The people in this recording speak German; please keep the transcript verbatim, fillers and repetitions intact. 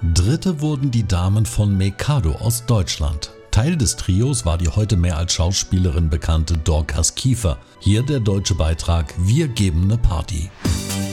Dritte wurden die Damen von Mikado aus Deutschland. Teil des Trios war die heute mehr als Schauspielerin bekannte Dorcas Kiefer. Hier der deutsche Beitrag Wir geben 'ne Party.